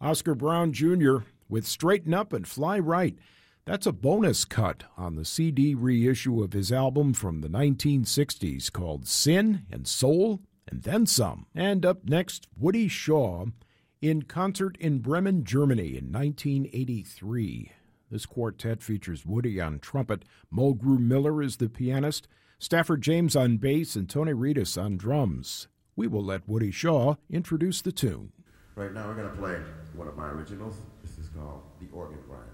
Oscar Brown Jr. with Straighten Up and Fly Right. That's a bonus cut on the CD reissue of his album from the 1960s called Sin and Soul and Then Some. And up next, Woody Shaw in concert in Bremen, Germany in 1983. This quartet features Woody on trumpet, Mulgrew Miller is the pianist, Stafford James on bass, and Tony Reedus on drums. We will let Woody Shaw introduce the tune. Right now we're going to play one of my originals. This is called The Organ Grinder.